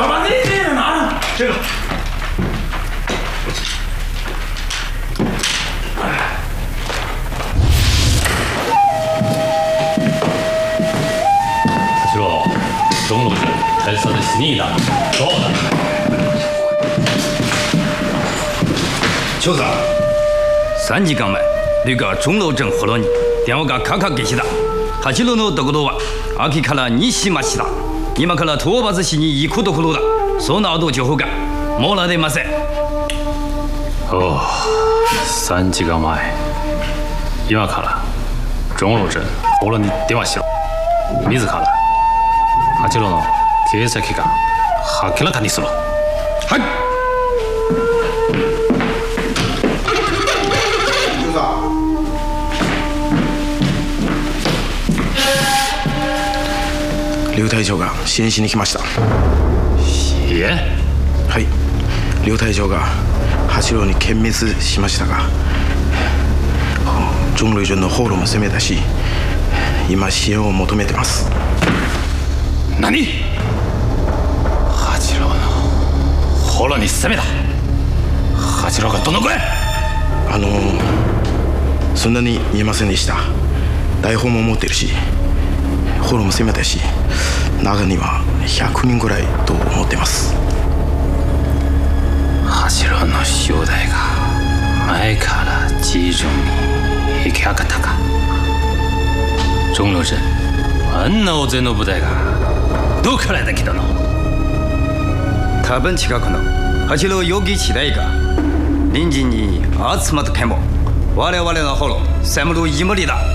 把那个拿这个。 八郎，中路镇开设的是你的，走的。 長さん、3時間前旅館鐘楼鎮幌に電話がかかってきた。八郎のところは秋から西町だ。今から討伐しに行くところだ。その後情報がもらえません。 おお、3時間前。今から鐘楼鎮幌に電話しろ。自ら八郎の経済が明らかにする。 はい。 劉隊長が支援しに来ました。 支援？ はい、劉隊長が八郎に殲滅しましたが、鐘楼鎮の放浪も攻めたし、今支援を求めてます。 何？八郎の放浪に攻めた？八郎がどのぐらい？ そんなに見えませんでした。大砲も持ってるし、放浪も攻めたし、中には100人ぐらいと思ってます。 八郎の正代が前から地上に引き上がったか。鐘楼鎮あんな大勢の部隊がどこから出てきたの？ 多分近くの八郎予備地帯が隣人に集まったけんも我々の方の攻めるつもりだ。